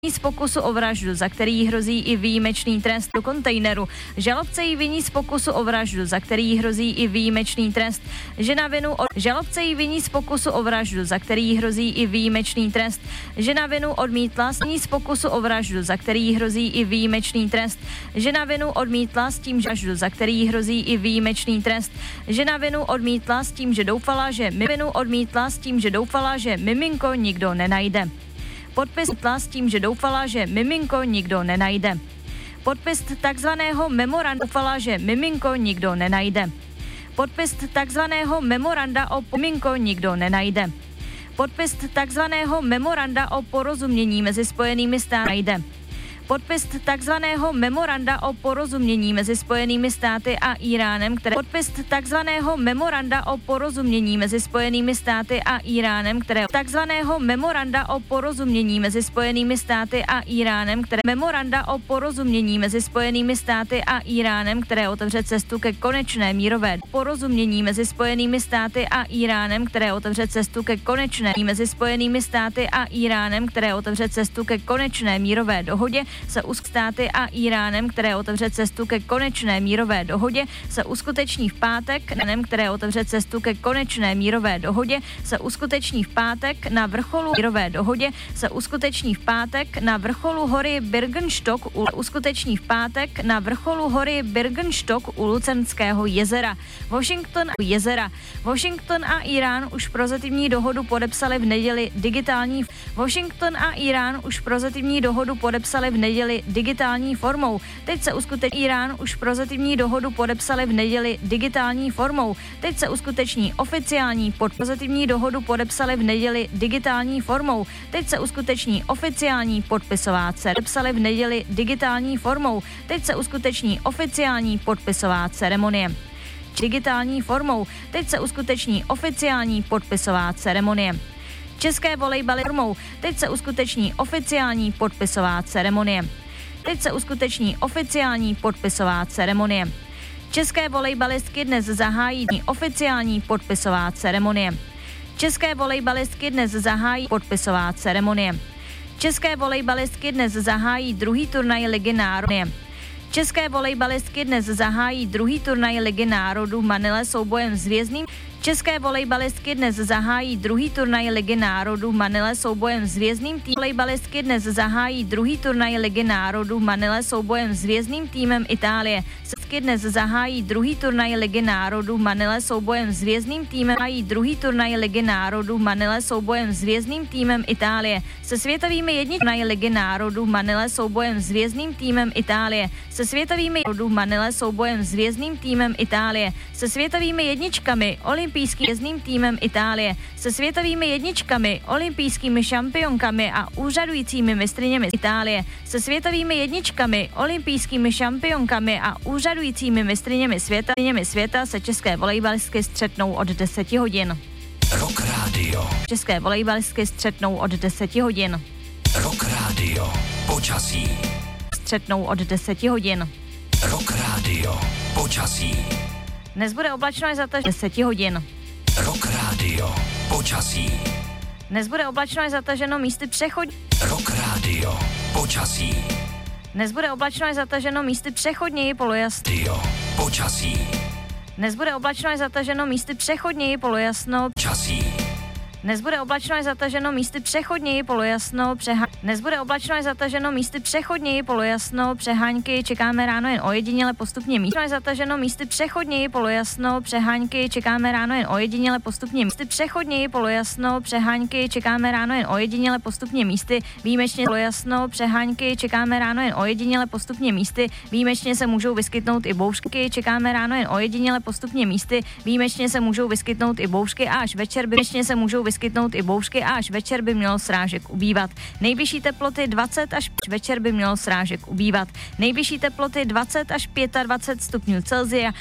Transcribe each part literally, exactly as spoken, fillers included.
z pokusu o vraždu, za který hrozí i výjimečný trest do kontejneru. Žalobce ji viní z pokusu o vraždu, za který hrozí i výjimečný trest. Žena vinu od... Žalobce ji viní z pokusu o vraždu, za který hrozí i výjimečný trest. Žena vinu odmítla s ní z pokusu o vraždu, za který hrozí i výjimečný trest. Žena vinu odmítla s tím, že vraždu, za který hrozí i výjimečný trest. Žena vinu odmítla s tím, že doufala, že mi vinu odmítla s tím, že doufala, že miminko nikdo nenajde. Podpis s tím, že doufala, že miminko nikdo nenajde. Podpis takzvaného memoranda doufala, že miminko nikdo nenajde. Podpis takzvaného memoranda o miminko nikdo nenajde. Podpis takzvaného memoranda o porozumění mezi Spojenými státy najde. Podpis takzvaného memoranda o porozumění mezi Spojenými státy a Iránem, které podpis takzvaného memoranda o porozumění mezi Spojenými státy a Iránem, které takzvaného memoranda o porozumění mezi Spojenými státy a Iránem, které memoranda o porozumění mezi Spojenými státy a Iránem, které otevře cestu ke konečné mírové porozumění mezi Spojenými státy a Iránem, které otevře cestu ke konečné mezi Spojenými státy a Iránem, které otevře cestu ke konečné mírové dohodě se usk státy a Iránem, které otevře cestu ke konečné mírové dohodě, se uskuteční v pátek, které otevře cestu ke konečné mírové dohodě, se uskuteční v pátek na vrcholu mírové dohodě, se uskuteční v pátek na vrcholu hory Birkenstock, u, uskuteční v pátek na vrcholu hory Birkenstock u Lucemského jezera. Washington a jezera. Washington a Irán už prozatímní dohodu podepsali v neděli digitální. Washington a Irán už prozatímní dohodu podepsali v neděli digitální formou. Teď se uskuteční Irán už prozatímní dohodu podepsali v neděli digitální formou. Teď se uskuteční oficiální pod prozatímní dohodu podepsali v neděli digitální formou. Teď se uskuteční oficiální podpisová ceremonie. Podepsali v neděli digitální formou. Teď se uskuteční oficiální podpisová ceremonie. Digitální formou. Teď se uskuteční oficiální podpisová ceremonie. České volejbaly formou. Teď se uskuteční oficiální podpisová ceremonie. Teď se uskuteční oficiální podpisová ceremonie. České volejbalistky dnes zahájí oficiální podpisová ceremonie. České volejbalistky dnes zahájí podpisová ceremonie. České volejbalistky dnes zahájí druhý turnaj Ligy národů. České volejbalistky dnes zahájí druhý turnaj Ligy národů v Manile soubojem s Vězným. České volejbalistky dnes zahájí druhý turnaj Ligy národů v Manile soubojem s Vězným týmem. Volejbalistky dnes zahájí druhý turnaj Ligy národů v Manile soubojem s Vězným týmem Itálie. Sestky dnes zahájí druhý turnaj Ligy národů v Manile soubojem s Vězným týmem. Zahájí druhý turnaj Ligy národů v Manile soubojem s Vězným týmem Itálie. Se světovými jedničkami Ligy národů v Manile soubojem s Vězným týmem Itálie. Se světovými národů v Manile soubojem s Vězným týmem Itálie. Se světovými jedničkami olympijským vězným týmem Itálie, se světovými jedničkami, olympijskými šampionkami a úřadujícími mistryněmi Itálie, se světovými jedničkami, olympijskými šampionkami a úřadujícími mistryněmi světa, světa se české volejbalistky střetnou od deseti hodin. Rock Radio. České volejbalistky střetnou od deseti hodin. Rock Radio. Počasí. Střetnou od deseti hodin. Rock Radio. Počasí. Dnes bude oblačno až zataženo deseti hodin. Rock Radio. Počasí. Dnes bude oblačno až zataženo místy přechodně. Rock Radio. Počasí. Dnes bude oblačno až zataženo místy přechodněji polojasno. Radio. Počasí. Dnes bude oblačno až zataženo místy přechodněji polojasno. Počasí. Dnes bude oblačno až zataženo místy přechodněji polojasno. Přeha... Dnes bude oblačno až zataženo místy přechodněji polojasno. Přehánky čekáme ráno jen ojediněle postupně místy. Až zataženo místy přechodněji polojasno. Přehánky čekáme ráno jen ojediněle postupně místy. Přechodněji polojasno. Přehánky čekáme ráno jen ojediněle postupně místy. Výjimečně polojasno. Přehánky čekáme ráno jen ojediněle postupně místy. Výjimečně se můžou vyskytnout i bouřky. Čekáme ráno jen ojediněle postupně místy. Výjimečně se můžou vyskytnout i bouřky a až večer výjimečně se můžou vyskytnout i bouřky a až večer by mělo srážek ubývat. Nejvyšší teploty dvacet až večer by mělo srážek ubývat. Nejvyšší teploty dvacet až dvacet pět stupňů Celsia.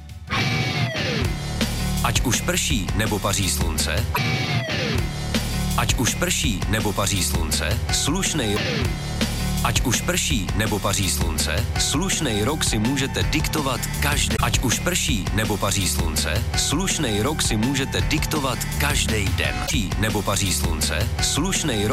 Ať už prší nebo paří slunce, ať už prší nebo paří slunce, slušnej Ať už prší nebo paří slunce, slušnej rok si můžete diktovat každý. Ať už prší nebo paří slunce, slušnej rok si můžete diktovat každý den. Prší nebo paří slunce, slušnej rok